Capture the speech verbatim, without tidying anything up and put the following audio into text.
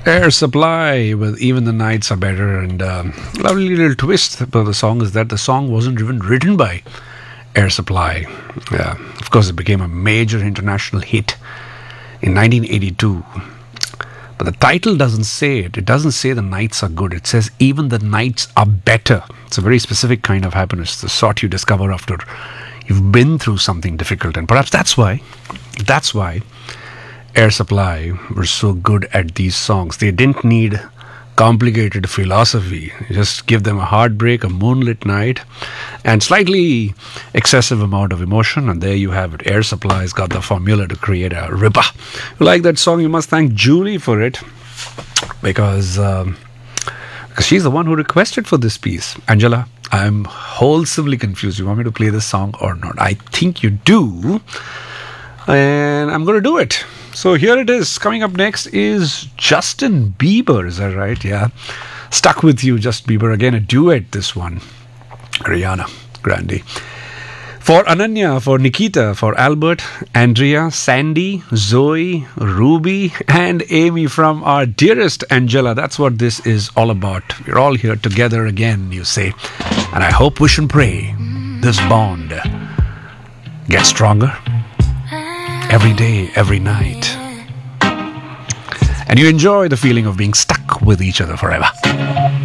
Air Supply with Even the Nights Are Better, and um, lovely little twist about the song is that the song wasn't even written by Air Supply. Yeah, of course, it became a major international hit in nineteen eighty-two. But the title doesn't say it. It doesn't say the nights are good. It says even the nights are better. It's a very specific kind of happiness, the sort you discover after you've been through something difficult. And perhaps that's why, that's why Air Supply were so good at these songs. They didn't need complicated philosophy. You just give them a heartbreak, a moonlit night, and slightly excessive amount of emotion, and there you have it. Air Supply's got the formula to create a ripper. If you like that song, you must thank Julie for it, because um, because she's the one who requested for this piece. Angela, I'm wholesomely confused. You want me to play this song or not? I think you do, and I'm going to do it. So here it is. Coming up next is Justin Bieber. Is that right? Yeah. Stuck With You, Justin Bieber. Again, a duet, this one. Ariana Grande. For Ananya, for Nikita, for Albert, Andrea, Sandy, Zoe, Ruby, and Amy from our dearest Angela. That's what this is all about. We're all here together again, you say. And I hope, wish and pray this bond gets stronger. Every day, every night. And you enjoy the feeling of being stuck with each other forever.